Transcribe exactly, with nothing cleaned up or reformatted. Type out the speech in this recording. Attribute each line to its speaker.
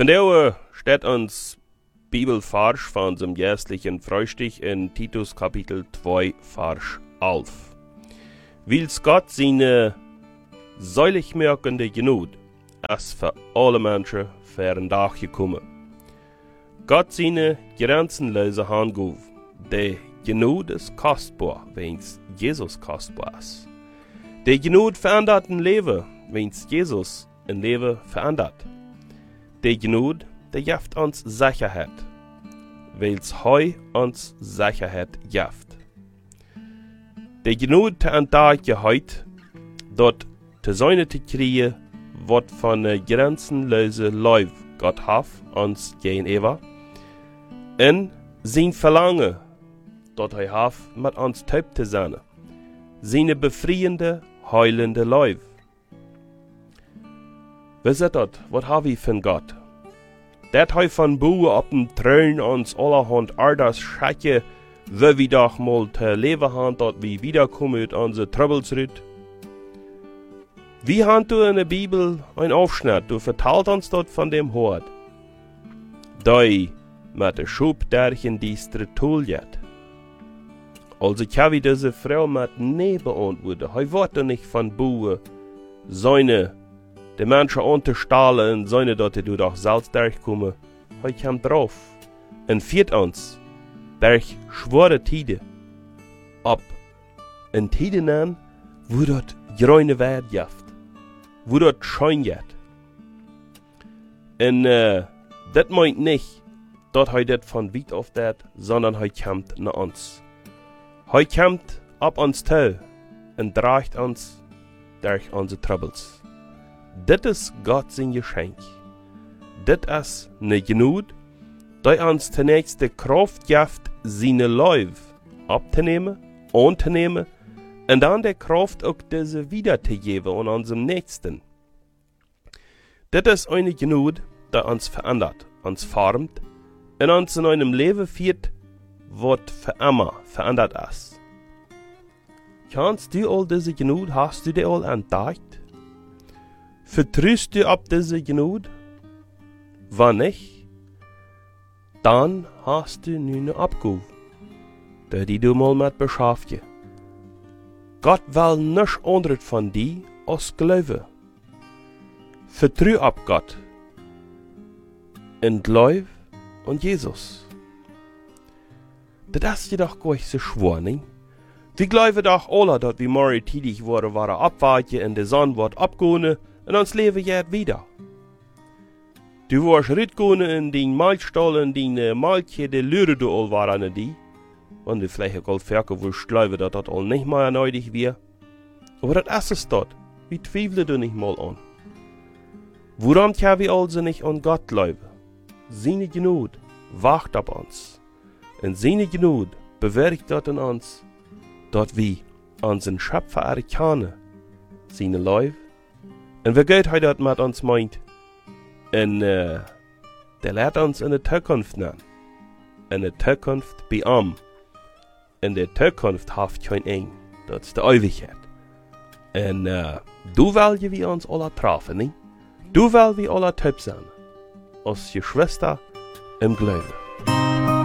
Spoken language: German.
Speaker 1: Vandaar steht uns Bibelvers von unserem jährlichen Frühstück in Titus Kapitel zwei, Vers elf. Wils Gott seine seiligmerkende Genut, als für alle Menschen für ein Tag gekommen. Gott seine grenzenlose Hand gab, der Genut ist kostbar, wenn's Jesus kostbar ist. Der Genut verändert ein Leben, wenn's Jesus ein Leben verändert. Der Genut, der jaft uns Sicherheit, weil's heu uns Sicherheit jaft. Der Genut te Tag geheut, dort te seine te kriegen, wat von ne grenzenlose Leib Gott haf uns gegenüber, en sein Verlangen, dort hij haf mit uns taub te sein, seine befriende, heulende Leib. Was ist das? Was haben wir von Gott? Dat hij von Buhe op den Thron uns allerhand Ardas schacke, wie wir doch mal te leben haben, dort wir wiederkommen mit unsere Troubles rüt. Wie hast du in der Bibel ein Aufschnitt, du vertalt uns dort von dem Hort. Dei mit der Schubdärchen die Stretuljet. Also ich habe diese Frau mit nee beantwortet. Hij wordt nicht von Buhe, seine de Menschen unterstahlen und seine dort du doch selbst durchkommen. Hij kam drauf. Und viert uns, durch schwere Tide, ab in Tiden an, wo dort grüne Wert jaft, wo dort schein jet. Und äh, das meint nicht, dass hij das von weit auf dat, sondern hij kommt nach uns. Hij kommt ab uns zu und tragt uns durch unsere Troubles. Das ist Gott sein Geschenk. Das ist ne Genut, die uns zunächst die Kraft gibt, seine Leib abzunehmen, anzunehmen und dann die Kraft auch diese wiederzugeben an unserem Nächsten. Das ist eine Genut, die uns verändert, uns formt und uns in einem Leben führt, was für immer verändert ist. Kannst du all diese Genut, hast du die all entdeckt? Vertraust du auf diese Genut? Wenn nicht, dann hast du nur eine Abgabe, die du mal mit beschäftigst. Gott will nichts anderes von dir als Glaube. Vertrau auf Gott, in Glaube und Jesus. Das ist jedoch gar nicht so schwer, nicht? Wir glauben doch alle, dass wir morgen tätig waren, waren abwarten und die Sonne wird abgehen und uns Leben geht wieder. Du warst ritgehen in den Malstall und deine Maltje, die lüre du all waren an die. Und du vielleicht auch verke, wo ich glaube, dass das all nicht mehr nötig wäre. Aber das ist es dort. Wir zweifeln du nicht mal an. Woran können wir also nicht an Gott glauben? Seine Genut wacht auf uns. Und seine Genut bewirkt dort in uns, dort wir unseren Schöpfer erkennen, seine Leib. Und wie geht heute mit uns meint? Und äh, der lädt uns in der Zukunft nennen. In der Zukunft bei ihm. In der Zukunft haft kein Eng. Das ist die Ewigkeit. Und äh, du willst wir uns alle treffen, nicht? Du willst wir alle Typ sein. Als Geschwister im Glauben.